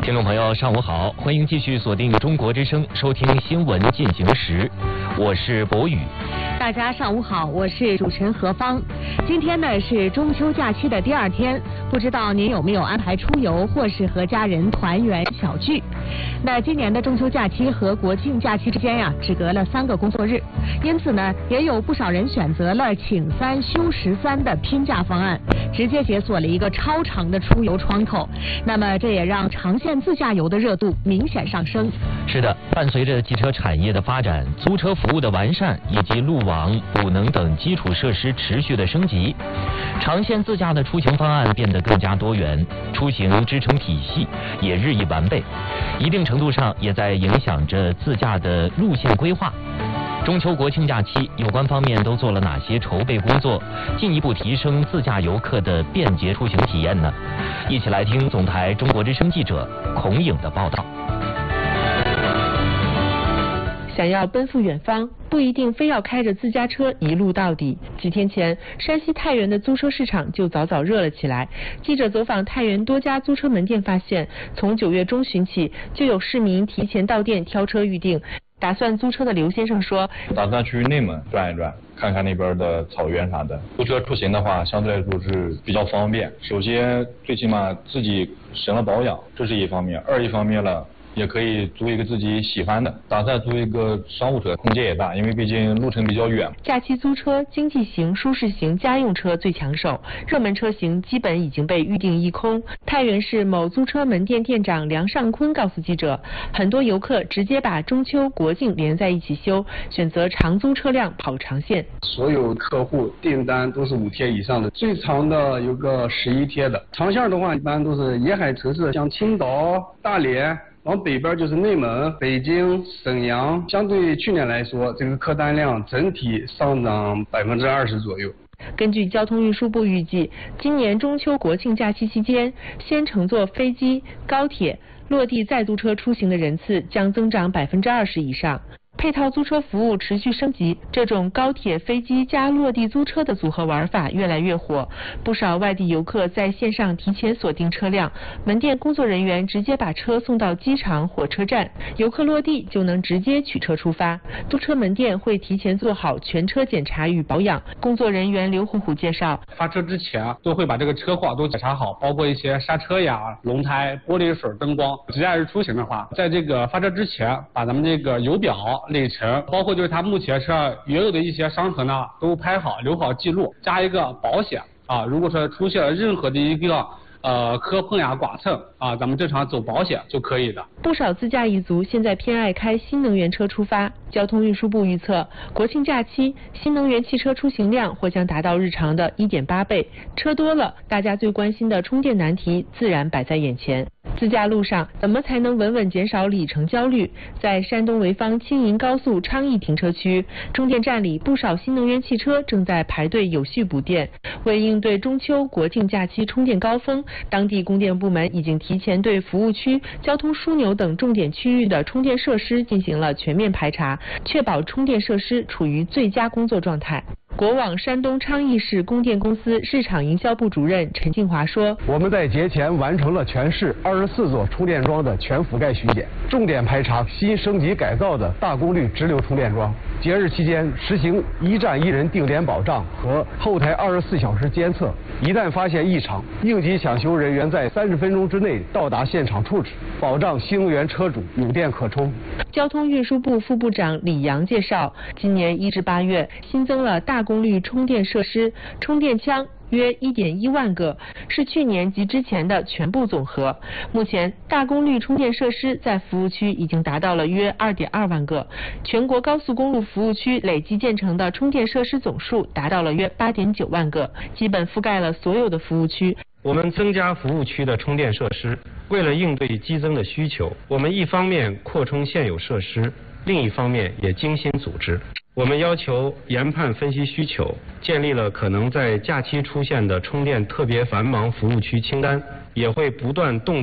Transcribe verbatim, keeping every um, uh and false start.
听众朋友，上午好，欢迎继续锁定中国之声，收听新闻进行时，我是博宇。 大家上午好，我是主持人何芳。今天呢是中秋假期的第二天，不知道您有没有安排出游，或是和家人团圆小聚？那今年的中秋假期和国庆假期之间呀，只隔了三个工作日，因此呢，也有不少人选择了请三休十三的拼假方案，直接解锁了一个超长的出游窗口。那么这也让长线自驾游的热度明显上升。 是的，伴随着汽车产业的发展、租车服务的完善以及路网、补能等基础设施持续的升级，长线自驾的出行方案变得更加多元，出行支撑体系也日益完备，一定程度上也在影响着自驾的路线规划。中秋国庆假期，有关方面都做了哪些筹备工作，进一步提升自驾游客的便捷出行体验呢？一起来听总台中国之声记者孔颖的报道。 想要奔赴远方，不一定非要开着自家车一路到底。几天前，山西太原的租车市场就早早热了起来。记者走访太原多家租车门店，发现从九月中旬起，就有市民提前到店挑车预定。打算租车的刘先生说：“ 打算去内蒙转一转，看看那边的草原啥的。租车出行的话，相对来说是比较方便。首先，最起码自己省了保养，这是一方面；二一方面了。”也可以租一个自己喜欢的，打算租一个商务车，空间也大，因为毕竟路程比较远。 假期租车，经济型、舒适型家用车最抢手，热门车型基本已经被预定一空。太原市某租车门店店长梁尚坤告诉记者，很多游客直接把中秋、国庆连在一起休，选择长租车辆跑长线。 所有客户订单都是五天以上的，最长的有个十一天的。长线的话，一般都是沿海城市，像青岛、大连。往北边就是内蒙、北京、沈阳，相对去年来说，这个客单量整体上涨百分之二十左右。 根据交通运输部预计，今年中秋国庆假期期间，先乘坐飞机、高铁、落地再租车出行的人次将增长百分之二十以上。配套租车服务持续升级，这种高铁、飞机加落地租车的组合玩法越来越火。不少外地游客在线上提前锁定车辆，门店工作人员直接把车送到机场、火车站，游客落地就能直接取车出发。租车门店会提前做好全车检查与保养。工作人员刘虎虎介绍， 发车之前都会把这个车况都检查好，包括一些刹车呀、轮胎、玻璃水、灯光。节假日出行的话，在这个发车之前，把咱们这个油表、里程，包括就是它目前车上原有的一些伤痕呢，都拍好留好记录，加一个保险啊。如果说出现了任何的一个呃磕碰呀、剐蹭啊，咱们正常走保险就可以的。 不少自驾一族现在偏爱开新能源车出发。交通运输部预测，国庆假期新能源汽车出行量或将达到日常的 一点八倍。车多了，大家最关心的充电难题自然摆在眼前。自驾路上怎么才能稳稳减少里程焦虑？在山东潍坊青银高速昌邑停车区，充电站里不少新能源汽车正在排队有序补电。为应对中秋、国庆假期充电高峰，当地供电部门已经提前对服务区、交通枢纽等重点区域的充电设施进行了全面排查，确保充电设施处于最佳工作状态。国网山东昌邑市供电公司市场营销部主任陈庆华说：“ 我们在节前完成了全市二十四座充电桩的全覆盖巡检，重点排查新升级改造的大功率直流充电桩。节日期间实行一站一人定点保障和后台二十四小时监测，一旦发现异常，应急抢修人员在三十分钟之内到达现场处置，保障新能源车主有电可充。” 交通运输部副部长李阳介绍，今年一至八月新增了大功率充电设施、充电枪约 一点一万个，是去年及之前的全部总和。目前大功率充电设施在服务区已经达到了约 二点二万个，全国高速公路服务区累计建成的充电设施总数达到了约 八点九万个，基本覆盖了所有的服务区。 我们增加服务区的充电设施，为了应对激增的需求，我们一方面扩充现有设施，另一方面也精心组织。我们要求研判分析需求，建立了可能在假期出现的充电特别繁忙服务区清单，也会不断动